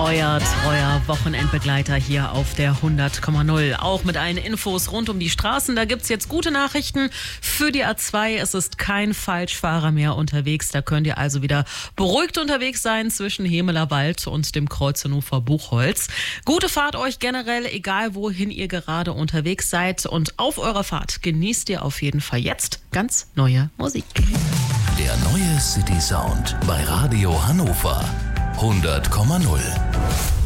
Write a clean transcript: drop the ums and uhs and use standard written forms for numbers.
Euer treuer Wochenendbegleiter hier auf der 100,0. Auch mit allen Infos rund um die Straßen. Da gibt's jetzt gute Nachrichten für die A2. Es ist kein Falschfahrer mehr unterwegs. Da könnt ihr also wieder beruhigt unterwegs sein zwischen Hemeler Wald und dem Kreuz Hannover-Buchholz. Gute Fahrt euch generell, egal wohin ihr gerade unterwegs seid. Und auf eurer Fahrt genießt ihr auf jeden Fall jetzt ganz neue Musik. Der neue City Sound bei Radio Hannover 100,0.